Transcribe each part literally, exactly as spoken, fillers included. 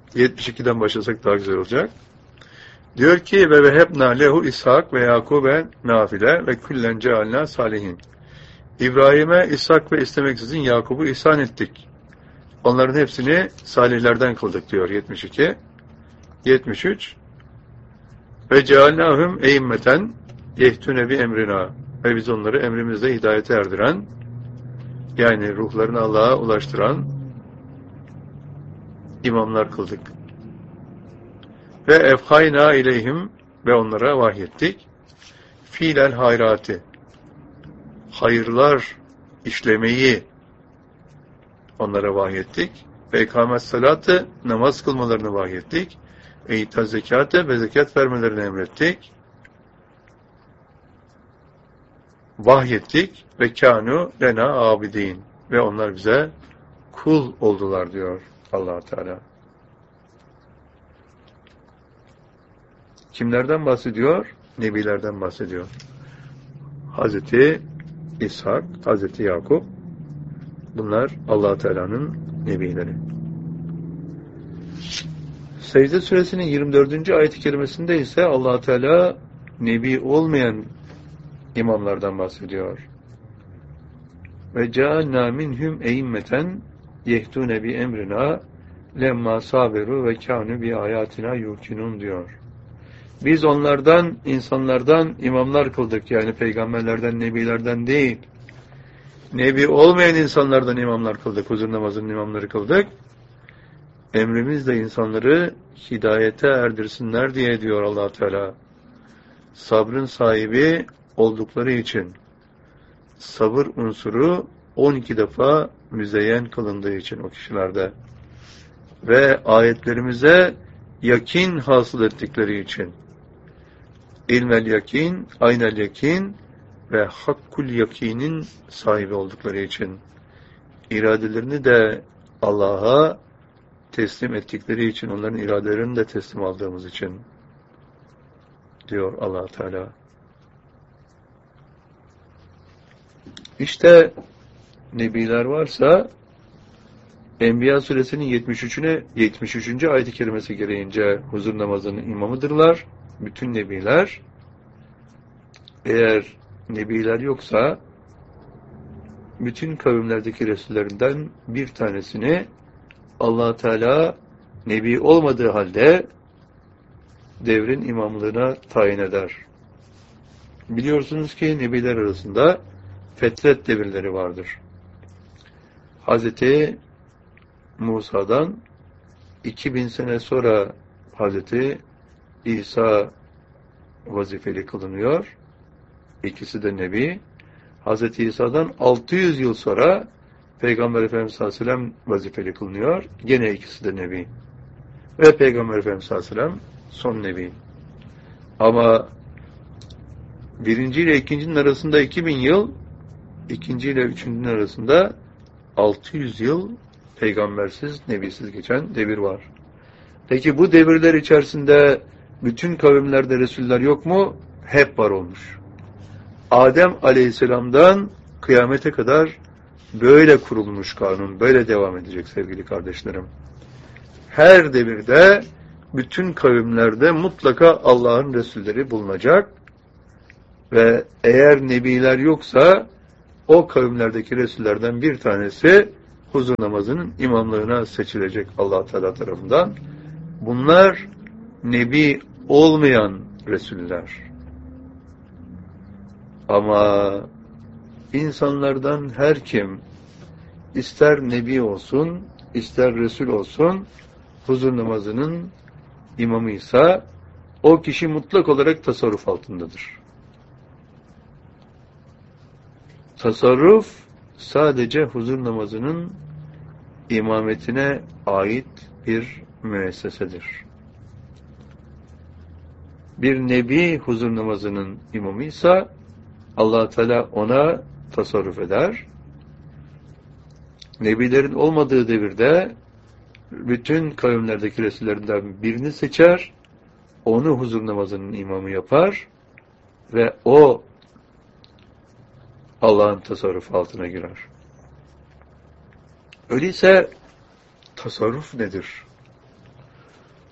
yetmiş ikiden başlasak daha güzel olacak. Diyor ki ve vehebna lehu İshak ve Yakub'e nafile ve küllen cealna salihin. İbrahim'e İshak ve istemeksizin Yakub'u ihsan ettik. Onların hepsini salihlerden kıldık diyor yetmiş iki. yetmiş üç ve cealnahum e'immeten yehtune bi emrina ve biz onları emrimizle hidayete erdiren, yani ruhlarını Allah'a ulaştıran imamlar kıldık. Ve efhayna ileyhim ve onlara vahyettik. Fiilel hayrati, hayırlar işlemeyi onlara vahyettik. Ve ikamet salatı, namaz kılmalarını vahyettik. Ve ita zekatı ve zekat vermelerini emrettik. Vahyettik ve kânu lena abidin ve onlar bize kul oldular diyor Allah Teala. Kimlerden bahsediyor? Nebilerden bahsediyor. Hazreti İshak, Hazreti Yakup, bunlar Allah Teala'nın nebileri. Secde suresinin yirmi dördüncü ayet-i kerimesinde ise Allah Teala nebi olmayan imamlardan bahsediyor. Ve cealna minhum e'immeten yehtune bi emrina lemma saberu ve kânu bi ayatina yukinun diyor. Biz onlardan, insanlardan imamlar kıldık. Yani peygamberlerden, nebilerden değil. Nebi olmayan insanlardan imamlar kıldık. Huzur namazının imamları kıldık. Emrimizle insanları hidayete erdirsinler diye diyor Allah Teala. Sabrın sahibi oldukları için. Sabır unsuru on iki defa müzeyyen kılındığı için o kişilerde. Ve ayetlerimize yakin hasıl ettikleri için. İlmel yakin, aynel yakin ve hakkul yakinin sahibi oldukları için. İradelerini de Allah'a teslim ettikleri için, onların iradelerini de teslim aldığımız için diyor Allah Teala. İşte nebiler varsa Enbiya suresinin yetmiş üçüne yetmiş üçüncü ayet-i kerimesi gereğince huzur namazının imamıdırlar. Bütün nebiler. Eğer nebiler yoksa bütün kavimlerdeki resullerinden bir tanesini Allah Teala nebi olmadığı halde devrin imamlığına tayin eder. Biliyorsunuz ki nebiler arasında fetret devirleri vardır. Hazreti Musa'dan iki bin sene sonra Hazreti İsa vazifeli kılınıyor. İkisi de nebi. Hazreti İsa'dan altı yüz yıl sonra Peygamber Efendimiz sallallahu aleyhi ve sellem vazifeli kılınıyor. Gene ikisi de nebi. Ve Peygamber Efendimiz sallallahu aleyhi ve sellem son nebi. Ama birinci ile ikincinin arasında iki bin yıl, ikinci ile üçüncünün arasında altı yüz yıl peygambersiz, nebisiz geçen devir var. Peki bu devirler içerisinde bütün kavimlerde Resuller yok mu? Hep var olmuş. Adem Aleyhisselam'dan kıyamete kadar böyle kurulmuş kanun, böyle devam edecek sevgili kardeşlerim. Her devirde, bütün kavimlerde mutlaka Allah'ın Resulleri bulunacak ve eğer nebiler yoksa o kavimlerdeki Resullerden bir tanesi huzur namazının imamlığına seçilecek Allah Teala tarafından. Bunlar nebi olmayan Resuller. Ama insanlardan her kim ister nebi olsun, ister Resul olsun, huzur namazının imamıysa o kişi mutlak olarak tasarruf altındadır. Tasarruf sadece huzur namazının imametine ait bir müessesedir. Bir nebi huzur namazının imamıysa Allah Teala ona tasarruf eder. Nebilerin olmadığı devirde bütün kavimlerdeki Resullerinden birini seçer, onu huzur namazının imamı yapar ve o Allah'ın tasarrufu altına girer. Öyleyse tasarruf nedir?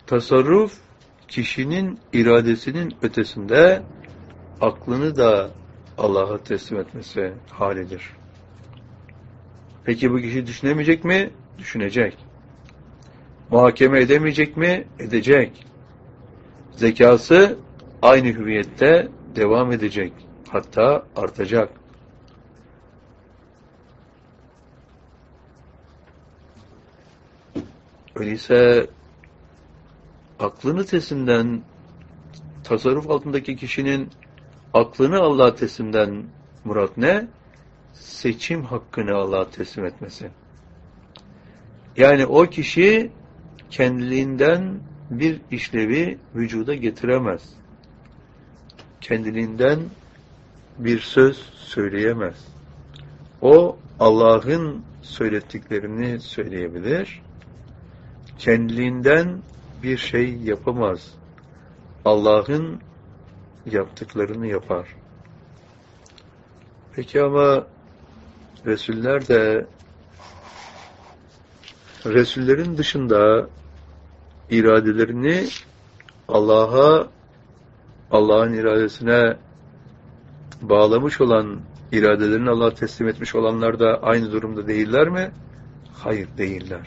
tasarruf kişinin iradesinin ötesinde aklını da Allah'a teslim etmesi halidir. Peki bu kişi düşünemeyecek mi? Düşünecek. Muhakeme edemeyecek mi? Edecek. Zekası aynı hüviyette devam edecek. Hatta artacak. Öyleyse aklını teslimden, tasarruf altındaki kişinin aklını Allah'a teslimden murat ne? Seçim hakkını Allah'a teslim etmesi. Yani o kişi kendiliğinden bir işlevi vücuda getiremez. Kendiliğinden bir söz söyleyemez. O Allah'ın söylettiklerini söyleyebilir. Kendiliğinden bir şey yapamaz. Allah'ın yaptıklarını yapar. Peki ama Resuller de Resullerin dışında iradelerini Allah'a, Allah'ın iradesine bağlamış olan, iradelerini Allah'a teslim etmiş olanlar da aynı durumda değiller mi? Hayır, değiller.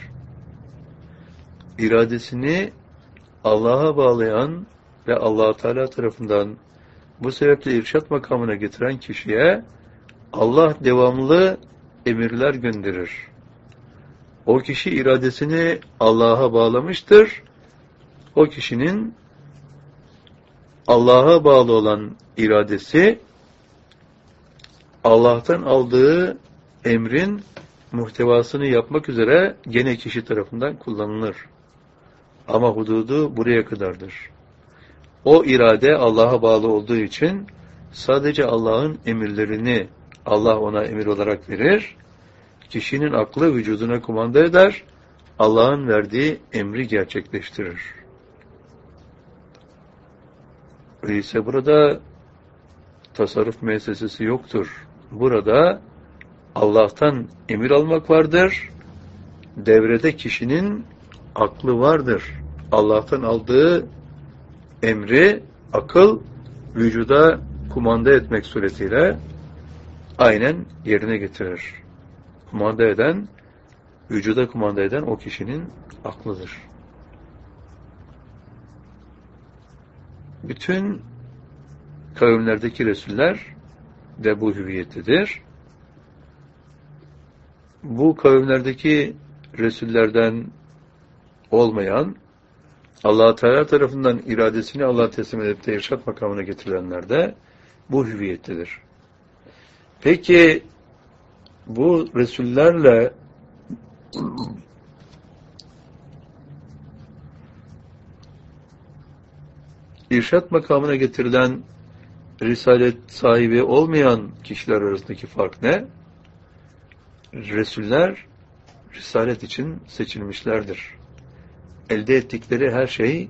İradesini Allah'a bağlayan ve Allah Teala tarafından bu sebeple irşat makamına getiren kişiye Allah devamlı emirler gönderir. O kişi iradesini Allah'a bağlamıştır. O kişinin Allah'a bağlı olan iradesi Allah'tan aldığı emrin muhtevasını yapmak üzere gene kişi tarafından kullanılır. Ama hududu buraya kadardır. O irade Allah'a bağlı olduğu için sadece Allah'ın emirlerini Allah ona emir olarak verir. Kişinin aklı vücuduna kumanda eder. Allah'ın verdiği emri gerçekleştirir. Öyleyse burada tasarruf müessesesi yoktur. Burada Allah'tan emir almak vardır. Devrede kişinin aklı vardır. Allah'tan aldığı emri akıl vücuda kumanda etmek suretiyle aynen yerine getirir. Kumanda eden, vücuda kumanda eden o kişinin aklıdır. Bütün kavimlerdeki Resuller de bu hüviyettedir. Bu kavimlerdeki Resullerden olmayan, Allah Teala tarafından iradesini Allah'a teslim edip de irşat makamına getirilenler de bu hüviyettedir. Peki bu Resullerle irşat makamına getirilen risalet sahibi olmayan kişiler arasındaki fark ne? Resuller risalet için seçilmişlerdir. Elde ettikleri her şey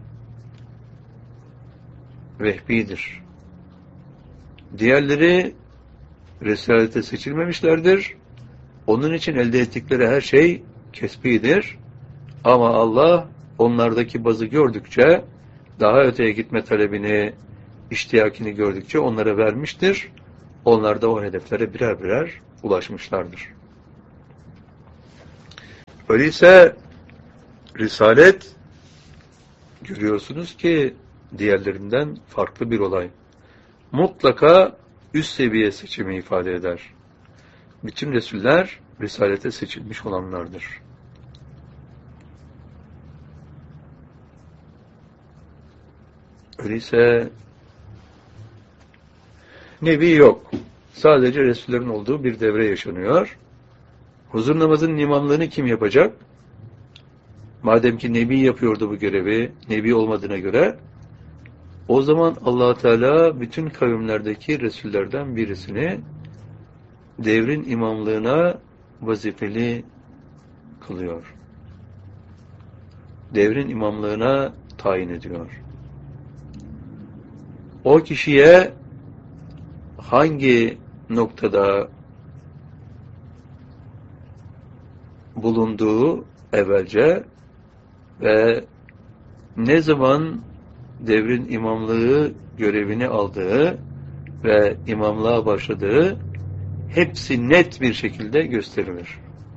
vehbidir. Diğerleri risalete seçilmemişlerdir. Onun için elde ettikleri her şey kesbidir. Ama Allah onlardaki bazı gördükçe, daha öteye gitme talebini, iştiyakini gördükçe onlara vermiştir. Onlar da o hedeflere birer birer ulaşmışlardır. Öyleyse risalet görüyorsunuz ki diğerlerinden farklı bir olay. Mutlaka üst seviye seçimi ifade eder. Bütün Resuller risalete seçilmiş olanlardır. Öyleyse nebi yok. Sadece Resullerin olduğu bir devre yaşanıyor. Huzur namazının imamlığını kim yapacak? Madem ki nebi yapıyordu bu görevi, nebi olmadığına göre, o zaman Allah Teala bütün kavimlerdeki Resullerden birisini devrin imamlığına vazifeli kılıyor. Devrin imamlığına tayin ediyor. O kişiye hangi noktada bulunduğu evvelce ve ne zaman devrin imamlığı görevini aldığı ve imamlığa başladığı hepsi net bir şekilde gösterilir.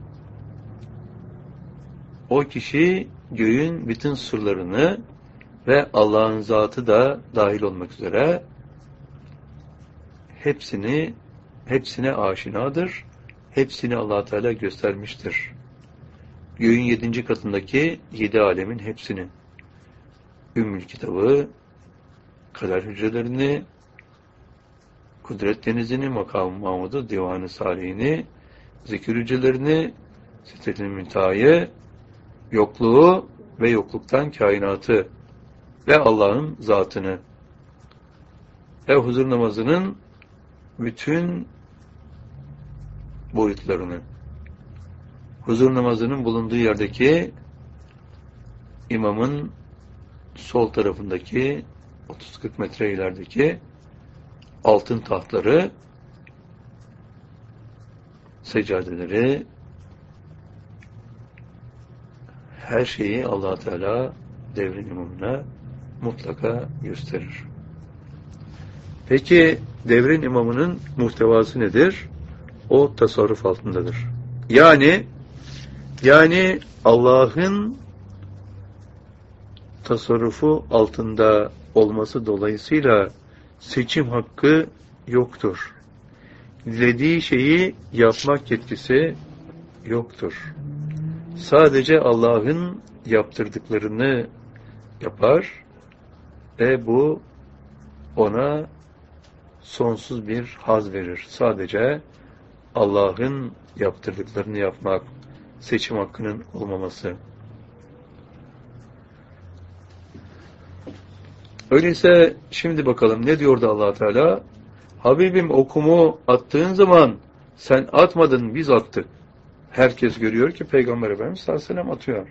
O kişi göğün bütün sırlarını ve Allah'ın zatı da dahil olmak üzere hepsini hepsine aşinadır. Hepsini Allah Teala göstermiştir. Göğün yedinci katındaki yedi alemin hepsini. Ümmül Kitabı, kader hücrelerini, Kudret Denizi'ni, Makam-ı Mahmud'u, Divan-ı Salih'ini, zikir hücrelerini, Sitet-i Münteha'yı, yokluğu ve yokluktan kainatı ve Allah'ın zatını ve huzur namazının bütün boyutlarını, huzur namazının bulunduğu yerdeki imamın sol tarafındaki otuz kırk metre ilerideki altın tahtları, seccadeleri, her şeyi Allah Teala devrin imamına mutlaka gösterir. Peki devrin imamının muhtevası nedir? O tasarruf altındadır. Yani yani Allah'ın tasarrufu altında olması dolayısıyla seçim hakkı yoktur. Dilediği şeyi yapmak yetkisi yoktur. Sadece Allah'ın yaptırdıklarını yapar ve bu ona sonsuz bir haz verir. Sadece Allah'ın yaptırdıklarını yapmak, seçim hakkının olmaması. Öyleyse şimdi bakalım ne diyordu Allah Teala? Habibim okumu attığın zaman sen atmadın, biz attık. Herkes görüyor ki Peygamber Efendimiz sallallahu aleyhi ve sellem atıyor.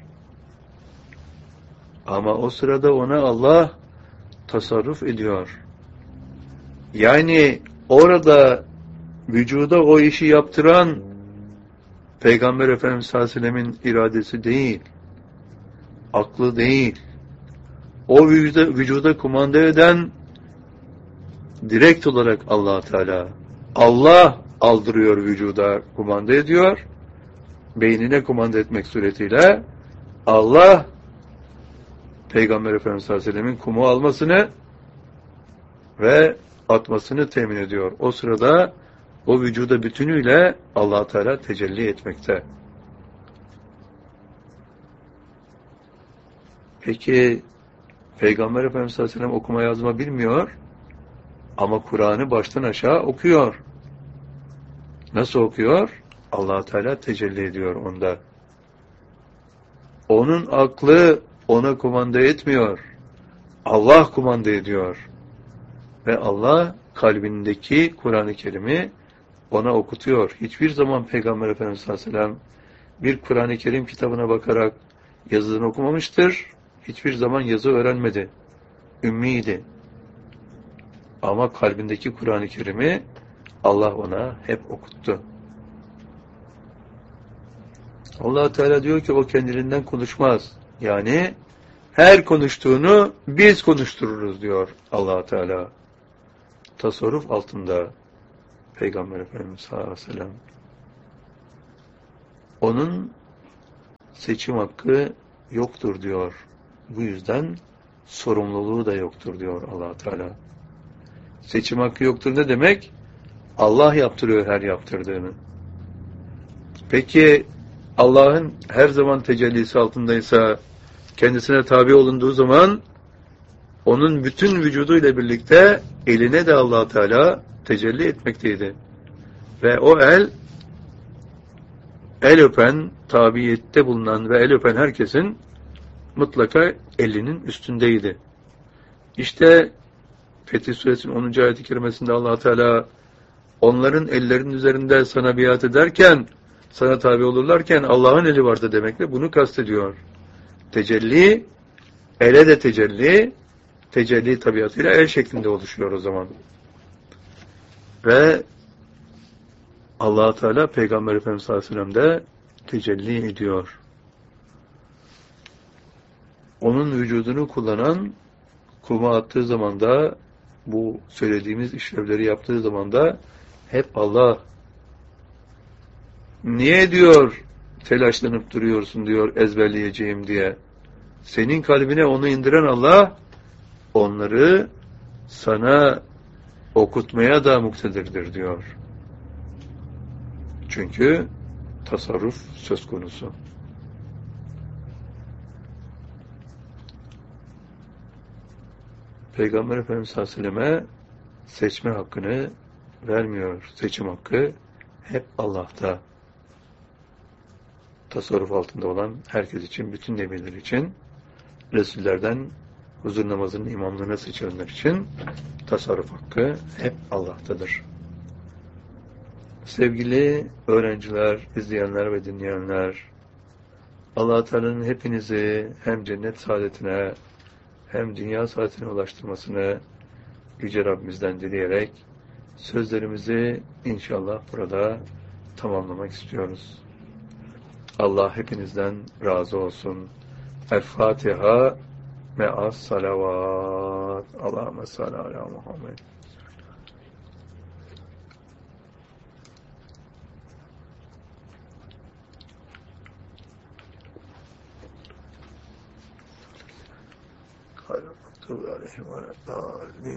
Ama o sırada ona Allah tasarruf ediyor. Yani orada vücuda o işi yaptıran Peygamber Efendimiz sallallahu aleyhi ve sellemin iradesi değil, aklı değil. O vücuda, vücuda kumanda eden direkt olarak Allah Teala. Allah aldırıyor, vücuda kumanda ediyor. Beynine kumanda etmek suretiyle Allah Peygamber Efendimiz sallallahu aleyhi ve sellemin kumu almasını ve atmasını temin ediyor. O sırada o vücuda bütünüyle Allah Teala tecelli etmekte. Peki Peygamber Efendimiz sallallahu aleyhi ve sellem okuma yazma bilmiyor ama Kur'an'ı baştan aşağı okuyor. Nasıl okuyor? Allah Teala tecelli ediyor onda. Onun aklı ona kumanda etmiyor. Allah kumanda ediyor. Ve Allah kalbindeki Kur'an-ı Kerim'i ona okutuyor. Hiçbir zaman Peygamber Efendimiz sallallahu aleyhi ve sellem bir Kur'an-ı Kerim kitabına bakarak yazısını okumamıştır. Hiçbir zaman yazı öğrenmedi. Ümmiydi. Ama kalbindeki Kur'an-ı Kerim'i Allah ona hep okuttu. Allah Teala diyor ki o kendiliğinden konuşmaz. Yani her konuştuğunu biz konuştururuz diyor Allah Teala. Tasarruf altında Peygamber Efendimiz sallallahu aleyhi ve sellem. Onun seçim hakkı yoktur diyor. Bu yüzden sorumluluğu da yoktur diyor Allah Teala. Seçim hakkı yoktur ne demek? Allah yaptırıyor her yaptırdığını. Peki Allah'ın her zaman tecellisi altındaysa, kendisine tabi olunduğu zaman onun bütün vücuduyla birlikte eline de Allah Teala tecelli etmekteydi. Ve o el el öpen, tabiyette bulunan ve el öpen herkesin mutlaka elinin üstündeydi. İşte Fetih Suresinin onuncu ayet-i kerimesinde Allah Teala onların ellerinin üzerinde sana biat ederken, sana tabi olurlarken Allah'ın eli vardı demekle bunu kastediyor. Tecelli, ele de tecelli, tecelli tabiatıyla el şeklinde oluşuyor o zaman. Ve Allah Teala Peygamber Efendimiz sallallahu aleyhi ve sellem'de tecelli ediyor. onun vücudunu kullanan, kuma attığı zaman da, bu söylediğimiz işlevleri yaptığı zaman da hep Allah. Niye diyor telaşlanıp duruyorsun diyor ezberleyeceğim diye. Senin kalbine onu indiren Allah, onları sana okutmaya da muktedirdir diyor. Çünkü tasarruf söz konusu. Peygamber Efendimiz sallallahu aleyhi ve selleme seçme hakkını vermiyor. Seçim hakkı hep Allah'ta. Tasarruf altında olan herkes için, bütün nebiler için, Resullerden huzur namazının imamlığına seçilenler için tasarruf hakkı hep Allah'tadır. Sevgili öğrenciler, izleyenler ve dinleyenler, Allah Teala'nın hepinizi hem cennet saadetine hem dünya saadetine ulaştırmasını Yüce Rabbimizden dileyerek sözlerimizi inşallah burada tamamlamak istiyoruz. Allah hepinizden razı olsun. El-Fatiha me'as salavat. Allahümme salli ala Muhammed. Amin.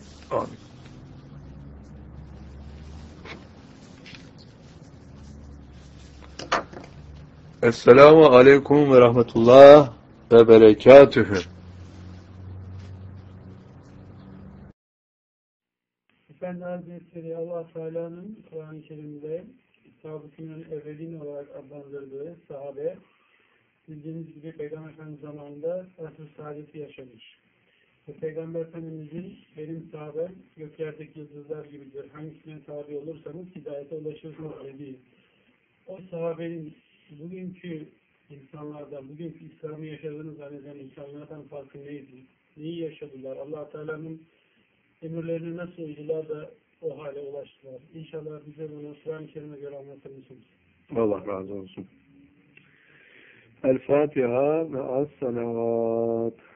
Esselamu aleyküm ve rahmetullah ve berekatühü. Efendi Hazretleri Allah Teala'nın Kur'an-ı Kerim'de sahabesinin evvelin olarak adlandırdığı sahabe, bildiğiniz gibi Peygamber Efendimiz zamanında asr-ı saadeti yaşamış. Ve Peygamber Efendimizin benim sahabem göklerdeki yıldızlar gibidir. Hangisine tabi olursanız hidayete ulaşırsınız dediği. O sahabenin bugünkü insanlardan, bugünkü İslam'ı yaşadığını zanneden insanlardan farkı neydi? Neyi yaşadılar? Allah Teala'nın emirlerini nasıl uydular da o hale ulaştılar? İnşallah bize bunu Kur'an-ı Kerim'e göre anlatır mısınız? Allah razı olsun. El Fatiha ve as-salavat.